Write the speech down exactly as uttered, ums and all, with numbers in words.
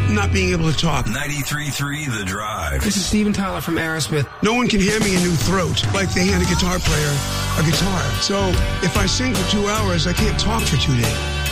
not being able to talk. ninety-three point three The Drive. This is Steven Tyler from Aerosmith. No one can hand me a new throat like they hand a guitar player a guitar. So if I sing for two hours, I can't talk for two days.